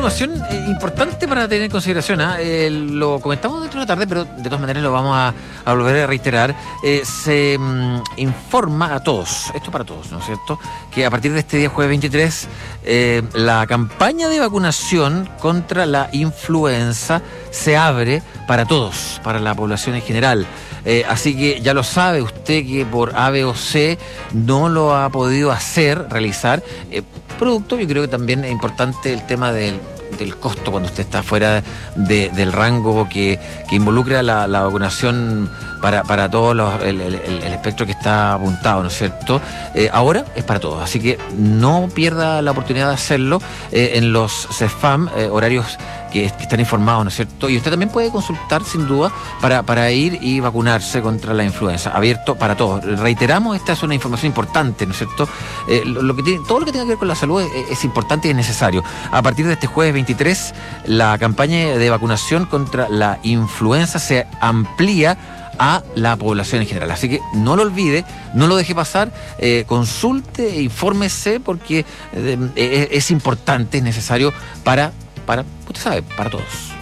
información importante para tener en consideración. Lo comentamos dentro de la tarde, pero de todas maneras lo vamos a volver a reiterar. Se informa a todos, esto para todos, ¿no es cierto?, que a partir de este día, jueves 23, la campaña de vacunación contra la influenza se abre para todos, para la población en general. Así que ya lo sabe usted que por A, B o C no lo ha podido realizar. Producto, yo creo que también es importante el tema del costo cuando usted está fuera del rango que involucra la vacunación para todo el espectro que está apuntado, ¿no es cierto? Ahora es para todos, así que no pierda la oportunidad de hacerlo en los CEFAM, horarios que están informados, ¿no es cierto? Y usted también puede consultar, sin duda, para ir y vacunarse contra la influenza, abierto para todos. Reiteramos, esta es una información importante, ¿no es cierto? Todo lo que tenga que ver con la salud es importante y es necesario. A partir de este jueves 23, la campaña de vacunación contra la influenza se amplía a la población en general. Así que no lo olvide, no lo deje pasar, consulte, infórmese, porque es importante, es necesario para, usted sabe, para todos.